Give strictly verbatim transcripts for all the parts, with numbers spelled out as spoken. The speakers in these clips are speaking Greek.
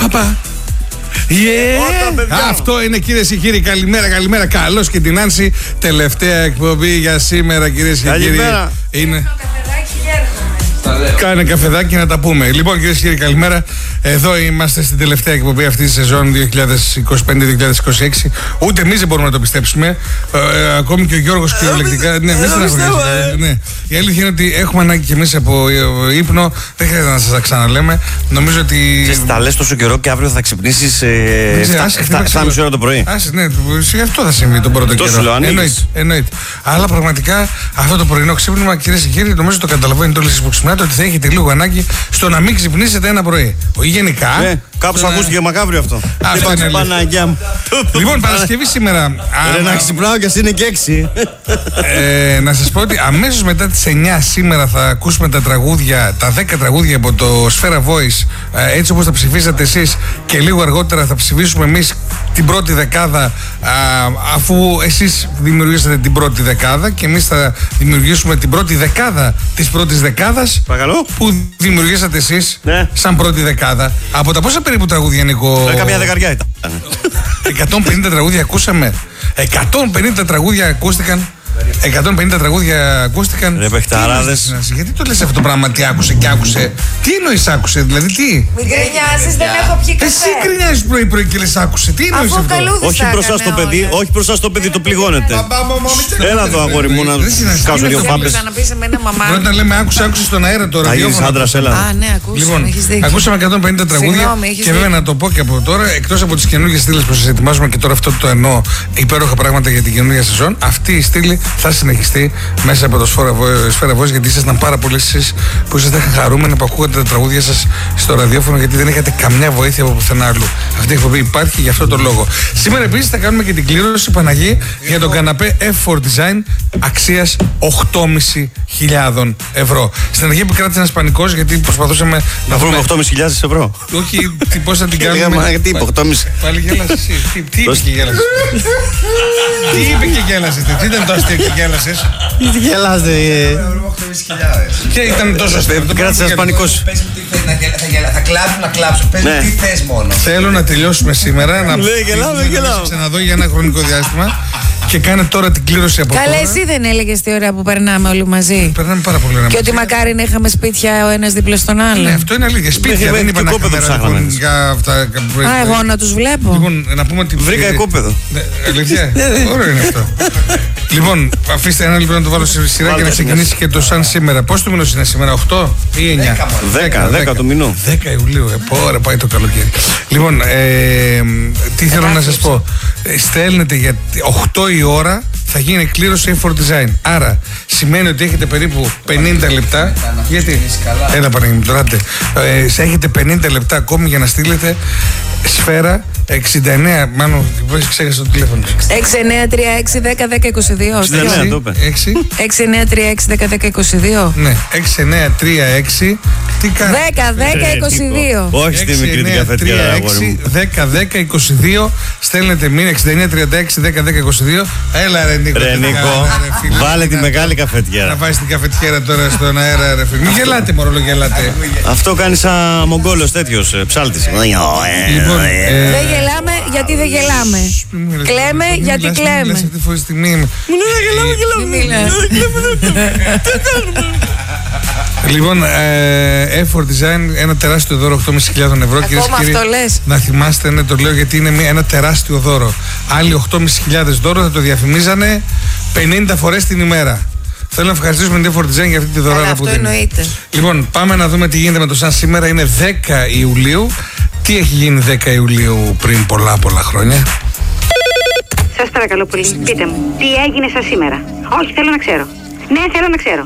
Παπα. Yeah. Αυτό είναι, κυρίες και κύριοι. Καλημέρα, καλημέρα. Καλώς και την Άνση. Τελευταία εκπομπή για σήμερα, κυρίες και κύριοι. Είναι. Κάνε καφεδάκι να τα πούμε. Λοιπόν, κυρίες και κύριοι, καλημέρα. Εδώ είμαστε στην τελευταία εκπομπή αυτή τη σεζόν δύο χιλιάδες είκοσι πέντε δύο χιλιάδες είκοσι έξι. Ούτε εμείς δεν μπορούμε να το πιστέψουμε. Ε, ακόμη και ο Γιώργος κυριολεκτικά. Ναι, εμείς δεν έχουμε. Ναι. Η αλήθεια είναι ότι έχουμε ανάγκη κι εμείς από ύπνο. Δεν χρειάζεται να σας τα ξαναλέμε. Νομίζω ότι. Ξέρεις, τα λες τόσο καιρό και αύριο θα ξυπνήσεις εφτά και μισή ώρα το πρωί. Άσε, ναι, αυτό θα συμβεί τον πρώτο καιρό. Εννοείται. Αλλά πραγματικά αυτό το πρωινό ξύπνημα, κυρίες και κύριοι, νομίζω το καταλαβαίνετε όλοι εσείς που ξυπνάτε ότι θα έχετε λίγο ανάγκη στο να μην ξυπνήσετε ένα πρωί. Γενικά. Ναι, κάπως ακούστηκε μακάβριο αυτό. Αυτό είναι Παναγιά μου. Λοιπόν, Παρασκευή σήμερα. Ρε να ξυπνάω κι ας είναι και έξι. ε, να σας πω ότι αμέσως μετά τις εννιά σήμερα θα ακούσουμε τα τραγούδια, τα δέκα τραγούδια από το Sfera Voice, ε, έτσι όπως τα ψηφίσατε εσείς, και λίγο αργότερα θα ψηφίσουμε εμείς την πρώτη δεκάδα, α, αφού εσείς δημιουργήσατε την πρώτη δεκάδα και εμείς θα δημιουργήσουμε την πρώτη δεκάδα της πρώτης δεκάδας. Παρακαλώ. Που δημιουργήσατε εσείς, ναι, σαν πρώτη δεκάδα. Από τα πόσα περίπου τραγούδια, Νίκο? Ε, καμιά δεκαριά ήταν. εκατόν πενήντα τραγούδια ακούσαμε. εκατόν πενήντα τραγούδια ακούστηκαν. εκατόν πενήντα τραγούδια ακούστηκαν. Ρε παιχταράδες. Γιατί το λες αυτό το πράγμα, τι άκουσε και άκουσε? Τι εννοείς άκουσε, δηλαδή τι? Μην γκρινιάζεις, δεν έχω πιει καφέ. Εσύ γκρινιάζεις πρωί πρωί και λες άκουσε. Τι εννοείς αυτό? Όχι μπροστά στο παιδί, όχι μπροστά στο παιδί, το πληγώνεται. Έλα εδώ, αγόρι μου, να σκάσω δύο φάπες. Πρώτα να λέμε άκουσε, άκουσε στον αέρα τώρα. Θα γίνεις άντρας, έλα. Α, ναι, ακούσαμε, έχεις δίκιο. Ακούσαμε εκατόν πενήντα τραγούδια και βέβαια να το πω και από τώρα, εκτός από τις καινούργιες στήλες που σας ετοιμάζουμε και τώρα αυτό το εννοώ υπέροχα πράγματα για την καινούργια σεζόν, αυτή η στήλη θα συνεχιστεί μέσα από το Sfera Voice, γιατί ήσασταν πάρα πολλοί εσείς που ήσασταν χαρούμενοι που ακούγατε τα τραγούδια σας στο ραδιόφωνο, γιατί δεν είχατε καμιά βοήθεια από πουθενά αλλού. Αυτή η εκπομπή υπάρχει για αυτό το λόγο. Σήμερα επίσης θα κάνουμε και την κλήρωση, Παναγί, για τον καναπέ εφ φορ Design αξίας οκτώ χιλιάδες πεντακόσια ευρώ. Στην αρχή επικράτησε ένας πανικός, γιατί προσπαθούσαμε να βρούμε οκτώ χιλιάδες πεντακόσια ευρώ. Όχι, πώς θα την κάνουμε. Γιατί είπε οκτώ χιλιάδες. Πάλι γέλασες εσύ. Τι είπε και γέλασες? Τι είπε και γέλασες? Τι ήταν το αστείο και γέλασες? Τι γελάτε? Και ήταν τόσο αστείο. Κράτησε ένας πανικός. Θα κλάψω να κλάψω. Πες τι θες μόνο. Θέλω να τελειώσουμε σήμερα. Να ξαναδώ για ένα χρονικό διάστημα. Και κάνε τώρα την κλήρωση από τώρα. Καλά, εσύ δεν έλεγες τι ωραία που περνάμε όλοι μαζί? Περνάμε πάρα πολύ ωραία. Και ότι μακάρι να είχαμε σπίτια ο ένας δίπλα στον άλλο. Ναι, αυτό είναι αλήθεια. Σπίτια δεν είπα να κάνουμε για αυτά. Α, εγώ να τους βλέπω. Λοιπόν, να πούμε ότι. Βρήκα οικόπεδο. Αλήθεια. Ωραίο είναι αυτό. Λοιπόν, αφήστε ένα λεπτό να το βάλω σε σειρά και να ξεκινήσει και το σαν σήμερα. Πώς του μηνός είναι σήμερα, οκτώ ή εννιά? δέκα του μηνού. δέκα Ιουλίου. Επόρα, πάει το καλοκαίρι. Λοιπόν, τι θέλω να σας πω. Στέλνετε για οκτώ η ώρα, θα γίνει κλήρωση εφ φορ Design. Άρα σημαίνει ότι έχετε περίπου πενήντα λεπτά. Γιατί? Έλα Παναγία μου, τώρα. Ε, έχετε πενήντα λεπτά ακόμη για να στείλετε Sfera εξήντα εννέα. Μάλλον, πώς ξέχασα το τηλέφωνο? έξι εννέα τρία έξι δέκα δέκα είκοσι δύο. έξι εννέα τρία έξι δέκα δέκα είκοσι δύο. Ναι, έξι εννέα τρία έξι. Τι κάνει? δέκα δέκα είκοσι δύο. Όχι στη μικρή την καφετιέρα. δέκα δέκα είκοσι δύο. Στέλνετε μήνυμα εξήντα εννέα τριάντα έξι δέκα δέκα είκοσι δύο. Έλα ρε Νίκο. Ρε Νίκο, βάλε τη μεγάλη καφετιέρα. Να βάζεις την καφετιέρα τώρα στον αέρα, ρε φίλε. Μην γελάτε, μωρό, γελάτε. Αυτό κάνει σαν Μογγόλος τέτοιος ψάλτης. Λοιπόν, δεν γελάμε γιατί δεν γελάμε. Κλαίμε γιατί κλαίμε. Αυτή τη φορά στη μνήμη. Μου λέει να γελάμε, γελάμε. Τι κάνουμε? Λοιπόν, εφ φορ Design, ένα τεράστιο δώρο οκτώ χιλιάδες πεντακόσια ευρώ. Κυρίες και κύριοι, να θυμάστε, ναι, το λέω γιατί είναι ένα τεράστιο δώρο. Άλλοι οκτώ χιλιάδες πεντακόσια δώρο θα το διαφημίζανε πενήντα φορές την ημέρα. Θέλω να ευχαριστήσουμε την εφ φορ Design για αυτή τη δωράρα που δίνει. Λοιπόν, πάμε να δούμε τι γίνεται με το σαν σήμερα. Είναι δέκα Ιουλίου. Τι έχει γίνει δέκα Ιουλίου πριν πολλά πολλά χρόνια? Σας παρακαλώ πολύ, πείτε μου, τι έγινε σας σήμερα? Όχι, θέλω να ξέρω. Ναι, θέλω να ξέρω.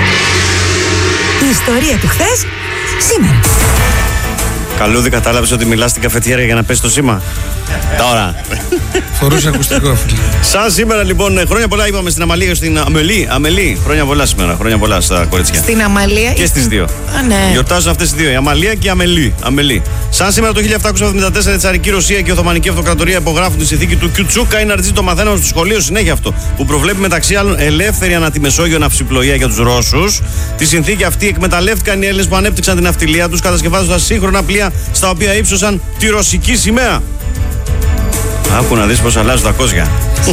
Η ιστορία του χθες, σήμερα. Καλούδη, κατάλαβες ότι μιλάς στην καφετιέρα για να πέσει το σήμα? Τώρα. Φορούσε ακουστικό, φίλε. Σαν σήμερα λοιπόν, χρόνια πολλά είπαμε στην Αμαλία και στην Αμελή. Αμελή, χρόνια πολλά σήμερα. Χρόνια πολλά στα κορίτσια. Στην Αμαλία και στις δύο. Α, ναι. Γιορτάζουν αυτές τις δύο, η Αμαλία και η Αμελή. Αμελή. Σαν σήμερα το χίλια επτακόσια εβδομήντα τέσσερα η Τσαρική Ρωσία και η Οθωμανική Αυτοκρατορία υπογράφουν τη συνθήκη του Κιουτσούκα. Είναι αργή, το μαθαίνουμε στο σχολείο συνέχεια αυτό. Που προβλέπει μεταξύ άλλων ελεύθερη ανά τη Μεσόγειο ναυσιπλοεία για τους Ρώσους. Τη συνθήκη αυτή εκμεταλλεύτηκαν οι Έλληνες που ανέπτυξαν την ναυτιλία τους, κατασκευάζοντας σύγχρονα πλοία στα οποία ύψωσαν τη ρωσική σημαία. Άκου να δεις πως αλλάζουν τα κόζια.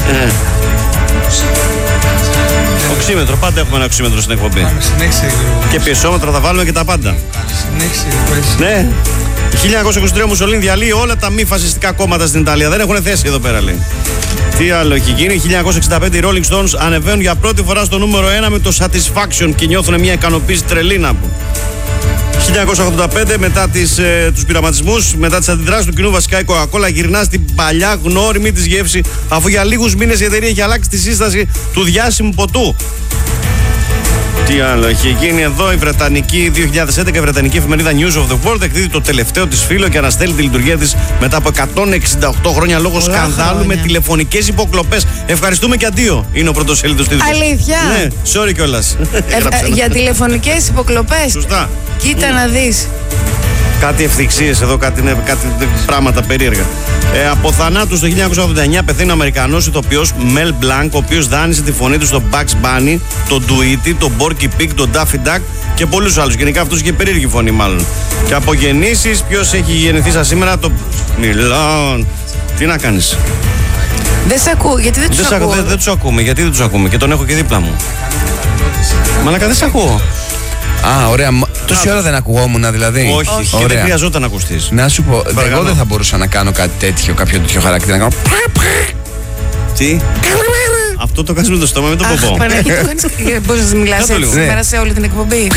Οξύμετρο, πάντα έχουμε ένα οξύμετρο στην εκπομπή. Και πιεσόμετρα θα βάλουμε και τα πάντα. Ναι. χίλια εννιακόσια είκοσι τρία ο Μουσολίνι διαλύει όλα τα μη φασιστικά κόμματα στην Ιταλία. Δεν έχουν θέση εδώ πέρα, λέει. Τι άλλο έχει γίνει? χίλια εννιακόσια εξήντα πέντε οι Rolling Stones ανεβαίνουν για πρώτη φορά στο νούμερο ένα με το Satisfaction και νιώθουν μια ικανοποίηση τρελή να πω. χίλια εννιακόσια ογδόντα πέντε μετά τις, ε, τους πειραματισμούς, μετά τις αντιδράσεις του κοινού, βασικά η Coca-Cola γυρνά στην παλιά γνώριμη της γεύση, αφού για λίγους μήνες η εταιρεία έχει αλλάξει τη σύσταση του διάσημου ποτού. Τι άλλο έχει γίνει εδώ? Η Βρετανική, δύο χιλιάδες έντεκα, η Βρετανική εφημερίδα News of the World εκδίδει το τελευταίο της φύλλο και αναστέλει τη λειτουργία της μετά από εκατόν εξήντα οκτώ χρόνια λόγω Πολλά σκανδάλου χρόνια. με τηλεφωνικές υποκλοπές. Ευχαριστούμε και αντίο. Είναι ο πρωτοσέλιδος τίτλος. Αλήθεια? Ναι, sorry κιόλας. Ε, ε, για τηλεφωνικές υποκλοπές. Σωστά. Κοίτα mm. να δεις. Κάτι ευθυξίες εδώ, κάτι, κάτι πράγματα περίεργα. Ε, από θανάτου το χίλια εννιακόσια ογδόντα εννιά πεθαίνει ο Αμερικανός ηθοποιός Mel Blanc, ο οποίος δάνεισε τη φωνή του στο Bugs Bunny, τον Tweety, τον Porky Pig, τον Daffy Duck και πολλούς άλλους. Γενικά αυτός είχε περίεργη φωνή μάλλον. Και από γεννήσεις, ποιος έχει γεννηθεί σας σήμερα? Το Μιλάν. Τι να κάνεις? Δεν σε ακούω, γιατί δεν τους δεν ακούω? Δεν, δεν τους ακούμε, γιατί δεν τους ακούμε και τον έχω και δίπλα μου. Μαλάκα δεν σε ακούω. Α, ωραία. Τόση ώρα δεν ακουγόμουν, δηλαδή. Όχι, όχι. Και δεν χρειαζόταν να ακουστείς. Να σου πω, Παρακαλώ. εγώ δεν θα μπορούσα να κάνω κάτι τέτοιο, κάποιο τέτοιο χαρακτήρα. Να κάνω. Τι? Αυτό το κάνεις με το στόμα, με το ποπό. Παναγί, το κάνεις. Μπορείς να μιλάς έτσι σήμερα σε όλη την εκπομπή?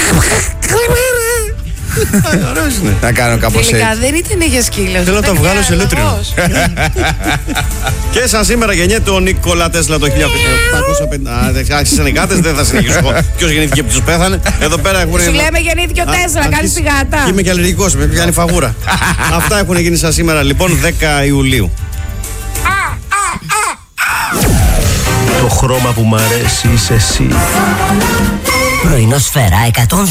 Να κάνω κάπως έτσι. Τελικά δεν ήταν για σκύλο. Θέλω να το βγάλω σε λούτρινο. Και σαν σήμερα γεννιέται ο Νίκολα Τέσλα το χίλια οκτακόσια πενήντα. Άρχισες ανεκάτες, δεν θα συνεχίσω εγώ. Ποιος γεννήθηκε από τους πέθανε? Εδώ πέρα έχουν. Σου λέμε γεννήθηκε ο Τέσλα, κάνεις τη γάτα. Είμαι και αλλεργικός, με πιάνει φαγούρα. Αυτά έχουν γίνει σαν σήμερα λοιπόν δέκα Ιουλίου. Το χρώμα που μ' αρέσει είσαι εσύ. Πρωινό Σφαίρα εκατόν.